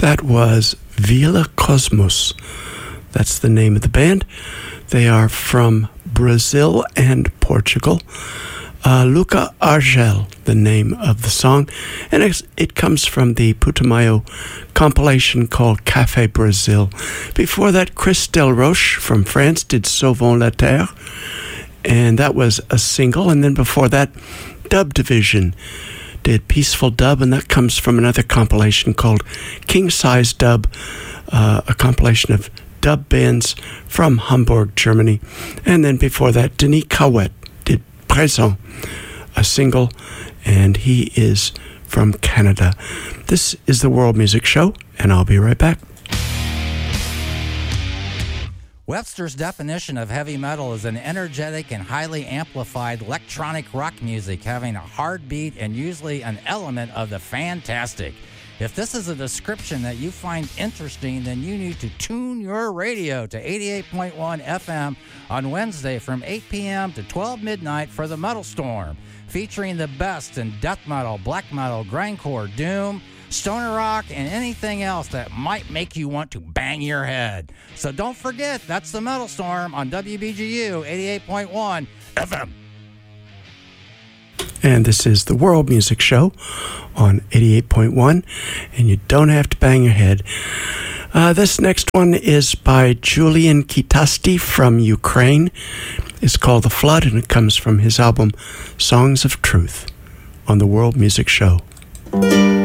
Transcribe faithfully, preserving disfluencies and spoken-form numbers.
That was Villa Cosmos. That's the name of the band. They are from Brazil and Portugal. Uh, Luca Argel, the name of the song. And it, it comes from the Putumayo compilation called Café Brazil. Before that, Chris Delroche from France did Sauvons la Terre. And that was a single. And then before that, Dub Division did Peaceful Dub, and that comes from another compilation called King Size Dub, uh, a compilation of dub bands from Hamburg, Germany. And then before that, Denis Cowett did Présent, a single, and he is from Canada. This is the World Music Show, and I'll be right back. Webster's definition of heavy metal is an energetic and highly amplified electronic rock music having a hard beat and usually an element of the fantastic. If this is a description that you find interesting, then you need to tune your radio to eighty-eight point one F M on Wednesday from eight p.m. to twelve midnight for the Metal Storm, featuring the best in death metal, black metal, grindcore, doom, stoner rock, and anything else that might make you want to bang your head. So don't forget, that's the Metal Storm on W B G U eighty-eight point one F M. And this is the World Music Show on eighty-eight point one, and you don't have to bang your head. Uh, this next one is by Julian Kitasti from Ukraine. It's called The Flood, and it comes from his album Songs of Truth on the World Music Show.